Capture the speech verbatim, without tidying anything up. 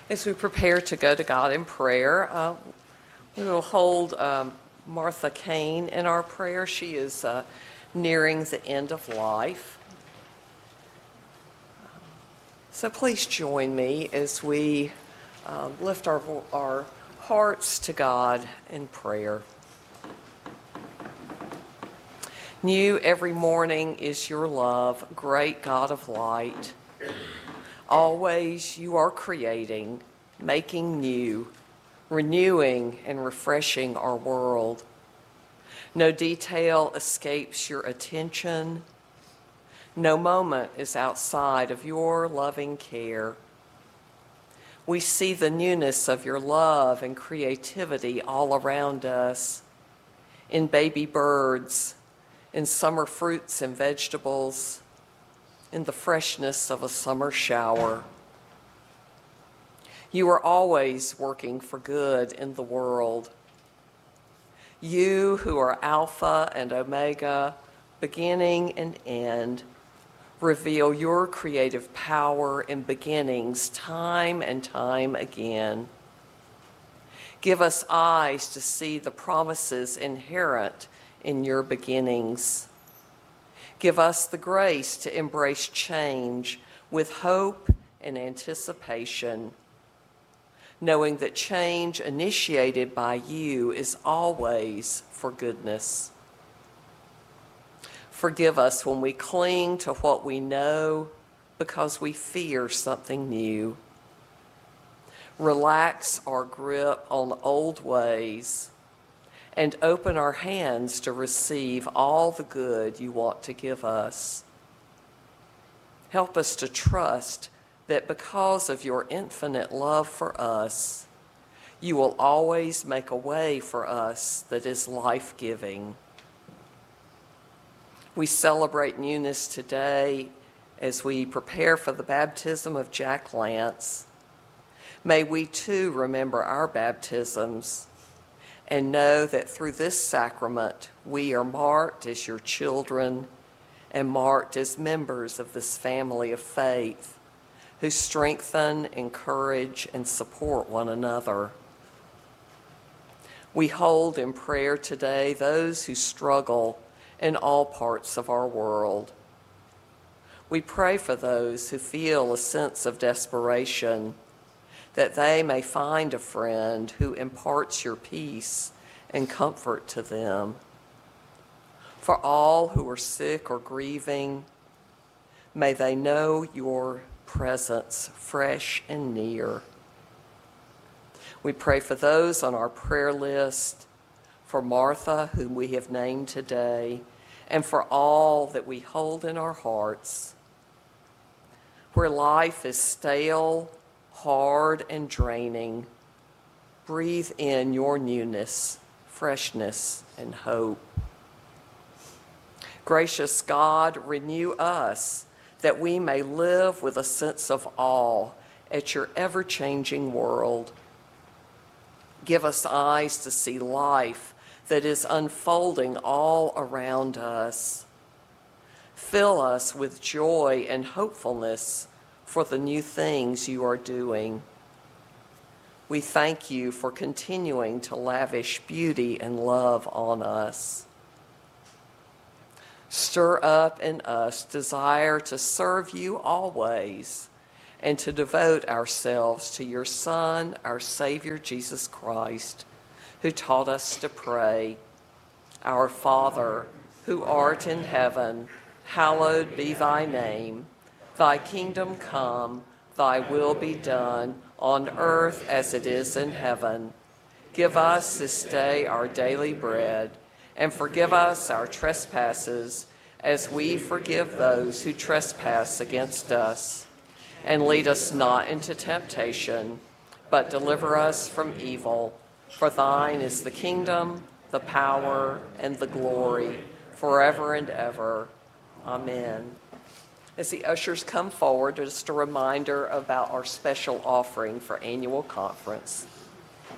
As we prepare to go to God in prayer, uh, we will hold um, Martha Kane in our prayer. She is uh, nearing the end of life. So please join me as we uh, lift our, our hearts to God in prayer. New every morning is your love, great God of light. Always you are creating, making new, renewing and refreshing our world. No detail escapes your attention. No moment is outside of your loving care. We see the newness of your love and creativity all around us, in baby birds, in summer fruits and vegetables, in the freshness of a summer shower. You are always working for good in the world. You who are Alpha and Omega, beginning and end, reveal your creative power in beginnings time and time again. Give us eyes to see the promises inherent in your beginnings. Give us the grace to embrace change with hope and anticipation, knowing that change initiated by you is always for goodness. Forgive us when we cling to what we know because we fear something new. Relax our grip on old ways and open our hands to receive all the good you want to give us. Help us to trust that because of your infinite love for us, you will always make a way for us that is life-giving. We celebrate newness today as we prepare for the baptism of Jack Lance. May we too remember our baptisms and know that through this sacrament we are marked as your children and marked as members of this family of faith who strengthen, encourage, and support one another. We hold in prayer today those who struggle in all parts of our world. We pray for those who feel a sense of desperation, that they may find a friend who imparts your peace and comfort to them. For all who are sick or grieving, may they know your presence fresh and near. We pray for those on our prayer list, for Martha, whom we have named today, and for all that we hold in our hearts. Where life is stale, hard, and draining, breathe in your newness, freshness, and hope. Gracious God, renew us that we may live with a sense of awe at your ever-changing world. Give us eyes to see life that is unfolding all around us. Fill us with joy and hopefulness for the new things you are doing. We thank you for continuing to lavish beauty and love on us. Stir up in us desire to serve you always and to devote ourselves to your Son, our Savior, Jesus Christ, who taught us to pray, Our Father, who art in heaven, hallowed be thy name. Thy kingdom come, thy will be done, on earth as it is in heaven. Give us this day our daily bread, and forgive us our trespasses, as we forgive those who trespass against us. And lead us not into temptation, but deliver us from evil. For thine is the kingdom, the power, and the glory, forever and ever. Amen. As the ushers come forward, just a reminder about our special offering for annual conference.